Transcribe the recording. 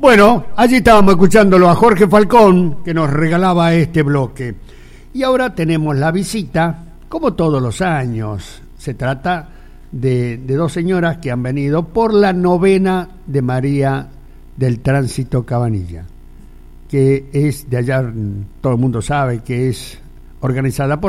Bueno, allí estábamos escuchándolo a Jorge Falcón, que nos regalaba este bloque. Y ahora tenemos la visita, como todos los años. Se trata de dos señoras que han venido por la novena de María del Tránsito Cabanilla, que es de allá, todo el mundo sabe que es organizada por